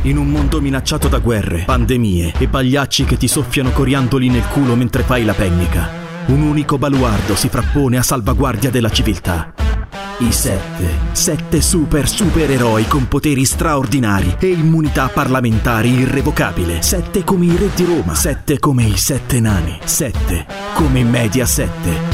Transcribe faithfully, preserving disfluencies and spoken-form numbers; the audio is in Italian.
In un mondo minacciato da guerre, pandemie e pagliacci che ti soffiano coriandoli nel culo mentre fai la pennica, un unico baluardo si frappone a salvaguardia della civiltà. I sette. Sette super supereroi con poteri straordinari e immunità parlamentari irrevocabile. Sette come i re di Roma. Sette come i sette nani. Sette come Mediaset.